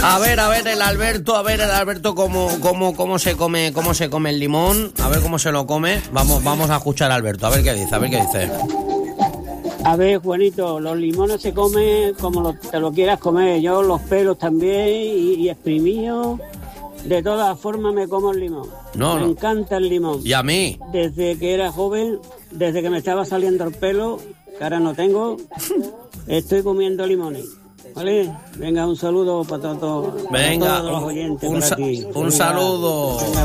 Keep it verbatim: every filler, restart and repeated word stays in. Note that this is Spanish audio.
A ver, a ver el Alberto, a ver el Alberto cómo, cómo, cómo se come, cómo se come el limón, a ver cómo se lo come. Vamos, vamos a escuchar a Alberto, a ver qué dice, a ver qué dice. A ver, Juanito, los limones se comen como lo, te lo quieras comer. Yo los pelos también y, y exprimidos. De todas formas me como el limón. No, me no. encanta el limón. ¿Y a mí? Desde que era joven, desde que me estaba saliendo el pelo, que ahora no tengo, estoy comiendo limones. ¿Vale? Venga, un saludo para, todo, para Venga, todos los oyentes. un, por sa- aquí. un saludo. Venga.